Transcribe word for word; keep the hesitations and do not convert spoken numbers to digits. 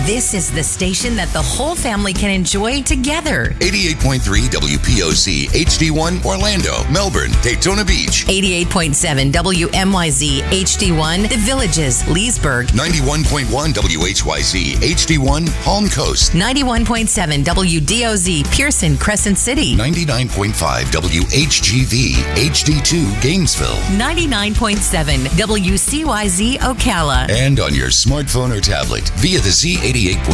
This is the station that the whole family can enjoy together. eighty-eight point three W P O C H D one Orlando, Melbourne, Daytona Beach. eighty-eight point seven W M Y Z H D one The Villages, Leesburg. ninety-one point one W H Y Z H D one Palm Coast. ninety-one point seven W D O Z Pearson, Crescent City. ninety-nine point five W H G V H D two Gainesville. ninety-nine point seven W C Y Z Ocala. And on your smartphone or tablet via the Z eighty-eight point